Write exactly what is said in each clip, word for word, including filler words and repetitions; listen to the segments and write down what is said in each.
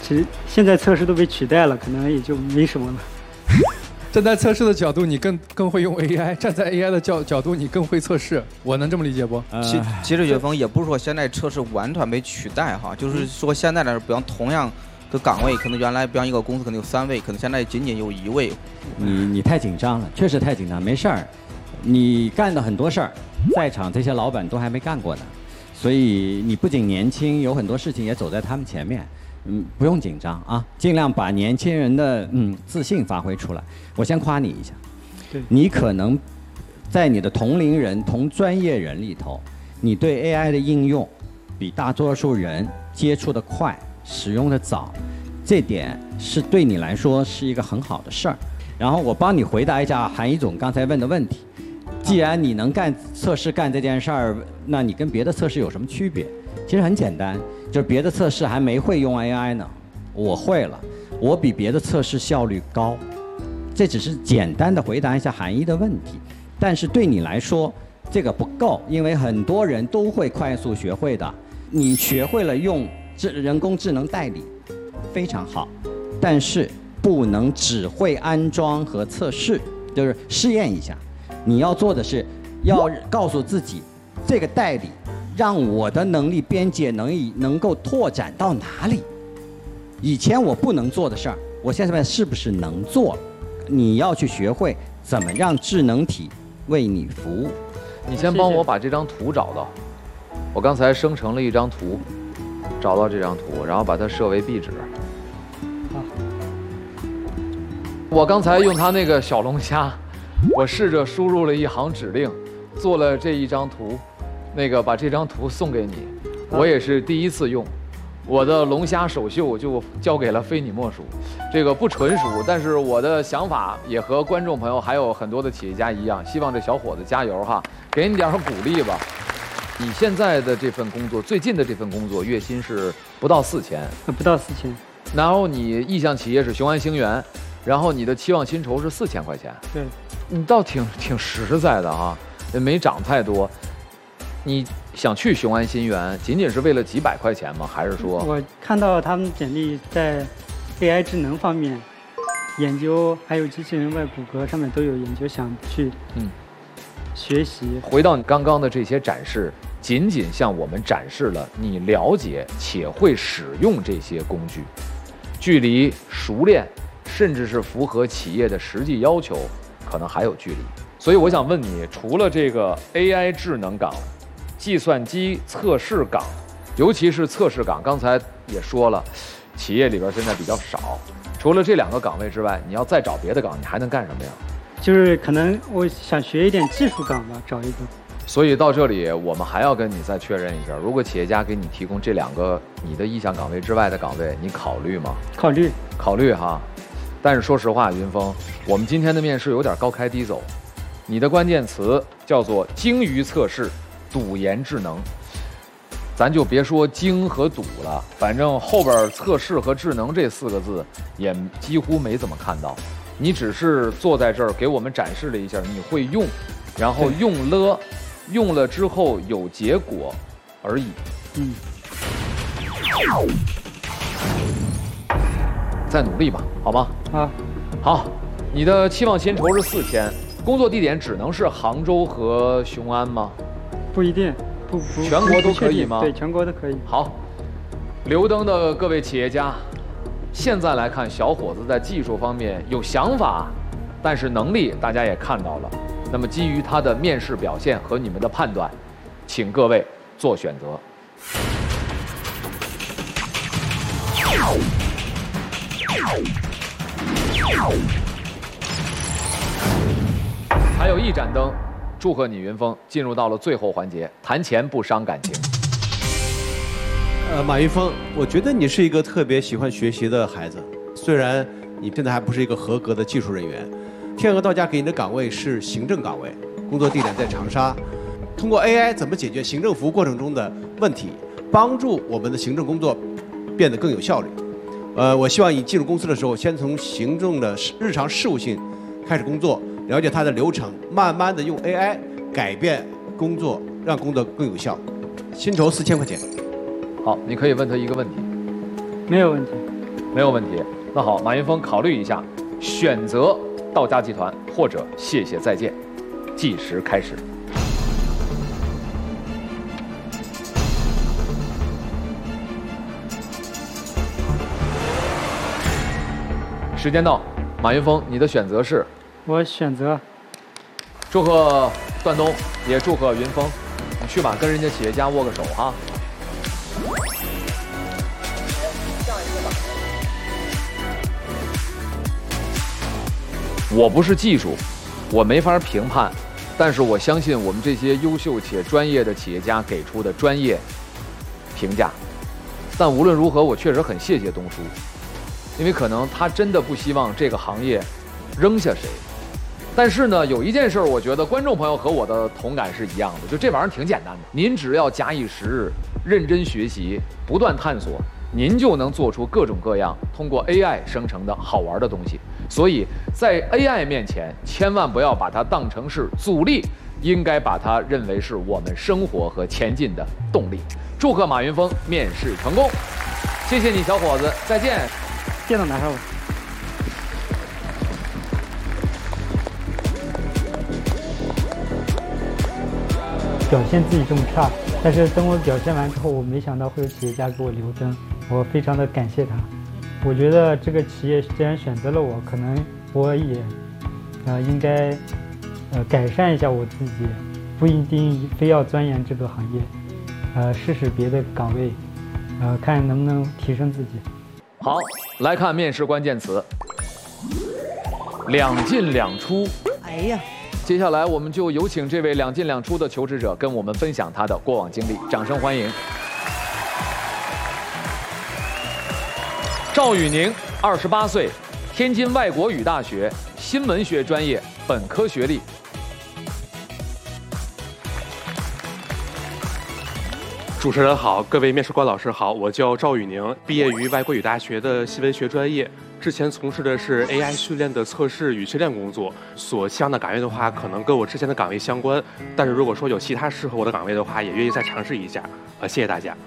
其实现在测试都被取代了，可能也就没什么了。 站在测试的角度，你更更会用 A I； 站在 A I 的角角度，你更会测试。我能这么理解不？ 其其实岳峰也不是说现在测试完全被取代哈，就是说现在来说，比方同样的岗位，可能原来比方一个公司可能有三位，可能现在仅仅有一位。 你你太紧张了，确实太紧张，没事儿。你干的很多事儿，在场这些老板都还没干过呢，所以你不仅年轻，有很多事情也走在他们前面。嗯，不用紧张啊，尽量把年轻人的嗯自信发挥出来。我先夸你一下， 对， 你可能在你的同龄人、同专业人里头，你对 A I 的应用比大多数人接触的快、使用的早，这点是对你来说是一个很好的事儿。然后我帮你回答一下韩一总刚才问的问题。既然你能干测试干这件事儿，那你跟别的测试有什么区别？其实很简单，就是别的测试还没会用 A I 呢，我会了，我比别的测试效率高。这只是简单的回答一下韩一的问题，但是对你来说这个不够，因为很多人都会快速学会的。你学会了用智人工智能代理，非常好，但是不能只会安装和测试，就是试验一下。你要做的是，要告诉自己，这个代理让我的能力边界能力能够拓展到哪里？以前我不能做的事儿，我现在是不是能做了？你要去学会怎么让智能体为你服务。 你先帮我把这张图找到。我刚才生成了一张图，找到这张图，然后把它设为壁纸。我刚才用它那个小龙虾，我试着输入了一行指令，做了这一张图。那个把这张图送给你，我也是第一次用，我的龙虾首秀就交给了非你莫属。这个不纯熟，但是我的想法也和观众朋友还有很多的企业家一样，希望这小伙子加油哈，给你点鼓励吧。你现在的这份工作，最近的这份工作，月薪是不到四千， 不到四千。 然后你意向企业是雄安星源，然后你的期望薪酬是四千块钱。 对， 你倒挺挺实在的哈，也没涨太多。你想去雄安新源，仅仅是为了几百块钱吗？还是说？ 我看到他们简历在 A I 智能方面研究，还有机器人外骨骼上面都有研究，想去嗯学习。 回到你刚刚的这些展示，仅仅向我们展示了你了解且会使用这些工具，距离熟练甚至是符合企业的实际要求，可能还有距离。所以我想问你，除了这个 A I 智能岗、计算机测试岗，尤其是测试岗，刚才也说了，企业里边现在比较少。除了这两个岗位之外，你要再找别的岗，你还能干什么呀？ 就是可能我想学一点技术岗吧，找一个。 所以到这里，我们还要跟你再确认一下，如果企业家给你提供这两个你的意向岗位之外的岗位，你考虑吗？ 考虑， 考虑哈。但是说实话，云峰，我们今天的面试有点高开低走，你的关键词叫做精于测试。赌研智能，咱就别说精和赌了，反正后边测试和智能这四个字也几乎没怎么看到。你只是坐在这儿给我们展示了一下你会用，然后用了，用了之后有结果而已。嗯，再努力吧，好吗？ 好， 好，你的期望薪酬是四千，工作地点只能是杭州和雄安吗？ 不一定，不不， 全国都可以吗？ 对，全国都可以。 好，留灯的各位企业家，现在来看，小伙子在技术方面有想法，但是能力大家也看到了。那么基于他的面试表现和你们的判断，请各位做选择。还有一盏灯。祝贺你，云峰，进入到了最后环节，谈钱不伤感情。 呃，马云峰，我觉得你是一个特别喜欢学习的孩子。虽然你现在还不是一个合格的技术人员，天鹅到家给你的岗位是行政岗位，工作地点在长沙。通过 A I 怎么解决行政服务过程中的问题，帮助我们的行政工作变得更有效率。呃，我希望你进入公司的时候，先从行政的日常事务性开始工作。了解它的流程，慢慢的用 A I 改变工作，让工作更有效。薪酬四千块钱。 好，你可以问他一个问题。 没有问题。 没有问题。那好，马云峰考虑一下，选择道家集团或者谢谢再见。计时开始。时间到，马云峰，你的选择是？ 我选择。 祝贺段东，也祝贺云峰，你去吧，跟人家企业家握个手哈。我不是技术，我没法评判，但是我相信我们这些优秀且专业的企业家给出的专业评价。但无论如何，我确实很谢谢东叔，因为可能他真的不希望这个行业扔下谁。但是呢，有一件事儿，我觉得观众朋友和我的同感是一样的，就这玩意儿挺简单的，您只要假以时日，认真学习，不断探索，您就能做出各种各样通过 A I 生成的好玩的东西。所以在 A I 面前，千万不要把它当成是阻力，应该把它认为是我们生活和前进的动力。祝贺马云峰面试成功，谢谢你小伙子，再见。 电脑拿上吧。表现自己这么差，但是等我表现完之后，我没想到会有企业家给我留灯，我非常的感谢他。我觉得这个企业既然选择了我，可能我也，呃，应该，呃，改善一下我自己，不一定非要钻研这个行业，呃，试试别的岗位，呃，看能不能提升自己。 好，来看面试关键词：两进两出。 哎呀。 接下来，我们就有请这位两进两出的求职者跟我们分享他的过往经历，掌声欢迎。赵宇宁，二十八岁，天津外国语大学新闻学专业本科学历。 主持人好，各位面试官老师好，我叫赵宇宁，毕业于外国语大学的新闻学专业。之前从事的是 A I 训练的测试与训练工作，所相的岗位的话，可能跟我之前的岗位相关。但是如果说有其他适合我的岗位的话，也愿意再尝试一下。呃，谢谢大家。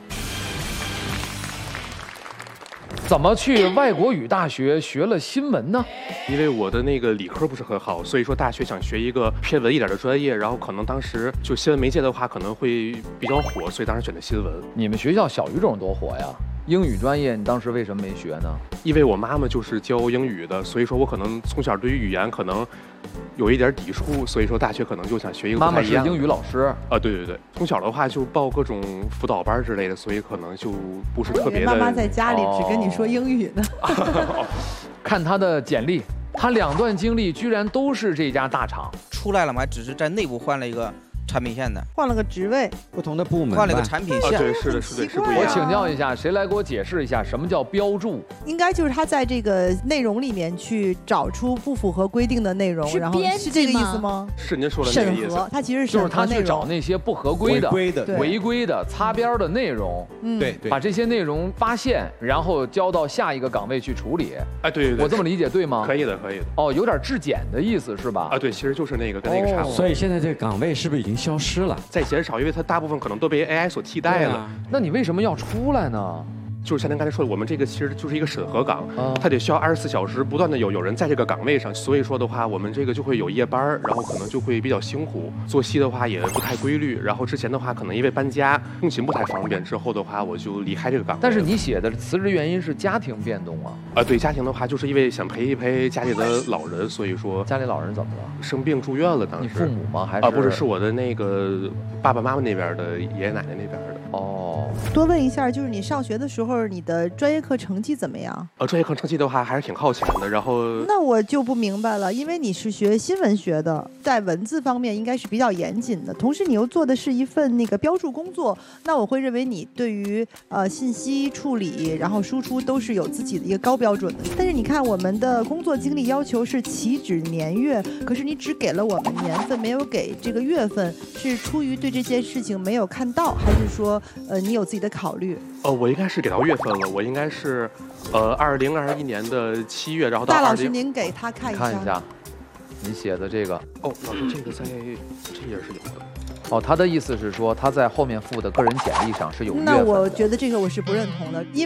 怎么去外国语大学学了新闻呢？ 因为我的那个理科不是很好，所以说大学想学一个偏文一点的专业，然后可能当时就新闻媒介的话可能会比较火，所以当时选的新闻。 你们学校小语种多火呀？英语专业你当时为什么没学呢？ 因为我妈妈就是教英语的，所以说我可能从小对于语言可能有一点抵触，所以说大学可能就想学一个不太一样。 妈妈是英语老师啊，对对对，从小的话就报各种辅导班之类的，所以可能就不是特别的。 妈妈在家里只跟你说英语呢。 哦、看他的简历，他两段经历居然都是这家大厂出来了嘛，只是在内部换了一个产品线的， 换了个职位， 不同的部门， 换了个产品线。 啊、对，是的，是的，是不一样。 我请教一下，谁来给我解释一下什么叫标注？ 应该就是他在这个内容里面去找出不符合规定的内容，然后是这个意思吗？ 是您说的那个意思。 审核，他其实是就是他去找那些不合规的、 违规的、 违规的、擦边的内容， 嗯， 对对， 把这些内容发现，然后交到下一个岗位去处理。 哎，对对对， 我这么理解对吗？ 可以的，可以的。 哦，有点质检的意思是吧？ 啊，对，其实就是那个跟那个差不多。 所以现在这个岗位是不是已经消失了？ 在减少，因为它大部分可能都被 A I 所替代了。啊、 那你为什么要出来呢？ 就是像您刚才说的，我们这个其实就是一个审核岗， 啊、 它得需要二十四小时不断的有有人在这个岗位上，所以说的话，我们这个就会有夜班，然后可能就会比较辛苦，作息的话也不太规律。然后之前的话，可能因为搬家通勤不太方便，之后的话我就离开这个岗位。 但是你写的辞职原因是家庭变动啊？ 啊，对，家庭的话就是因为想陪一陪家里的老人，所以说家里老人怎么了？ 生病住院了，当时。 你父母吗？还是啊，不是，是我的那个爸爸妈妈那边的爷爷奶奶那边的。 哦， 多问一下，就是你上学的时候，你的专业课成绩怎么样？ 呃，专业课成绩的话还是挺靠前的。然后那我就不明白了，因为你是学新闻学的，在文字方面应该是比较严谨的，同时你又做的是一份那个标注工作，那我会认为你对于呃信息处理然后输出都是有自己的一个高标准的。但是你看我们的工作经历要求是起止年月，可是你只给了我们年份，没有给这个月份，是出于对这件事情没有看到，还是说呃你有自己的考虑？ 呃，我应该是给到月份了，我应该是，呃，二零二一年的七月，然后到大老师您给他看一下。 看一下，你写的这个。 哦，老师，这个在这页是有的。 哦，他的意思是说他在后面附的个人简历上是有月份的。 那我觉得这个我是不认同的，因为。